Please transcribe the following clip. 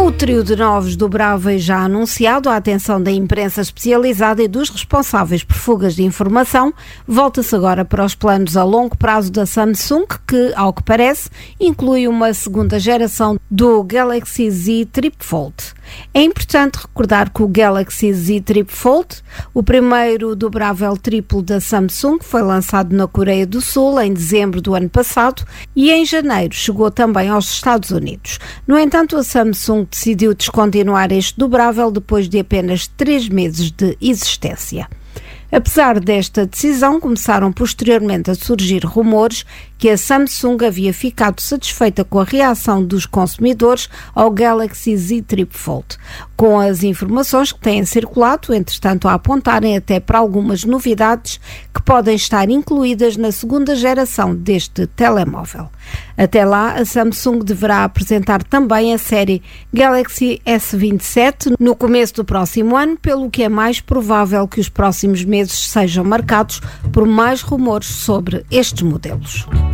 Com o trio de novos dobráveis já anunciado, a atenção da imprensa especializada e dos responsáveis por fugas de informação, volta-se agora para os planos a longo prazo da Samsung, que, ao que parece, inclui uma segunda geração do Galaxy Z Trip Fold. É importante recordar que o Galaxy Z Trip Fold, o primeiro dobrável triplo da Samsung, foi lançado na Coreia do Sul em dezembro do ano passado e em janeiro chegou também aos Estados Unidos. No entanto, a Samsung decidiu descontinuar este dobrável depois de apenas 3 meses de existência. Apesar desta decisão, começaram posteriormente a surgir rumores que a Samsung havia ficado satisfeita com a reação dos consumidores ao Galaxy Z Trip Fold, com as informações que têm circulado, entretanto, a apontarem até para algumas novidades que podem estar incluídas na segunda geração deste telemóvel. Até lá, a Samsung deverá apresentar também a série Galaxy S27 no começo do próximo ano, pelo que é mais provável que os próximos meses sejam marcados por mais rumores sobre estes modelos.